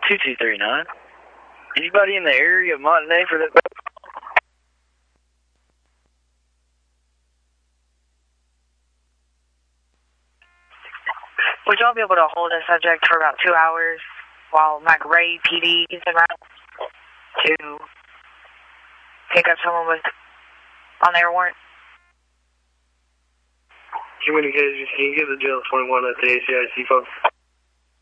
2239. Anybody in the area of Montague for that? Would y'all be able to hold a subject for about 2 hours while McRae PD gets around to pick up someone with on their warrant? Communications, can you give the jail 21 at the ACIC, folks?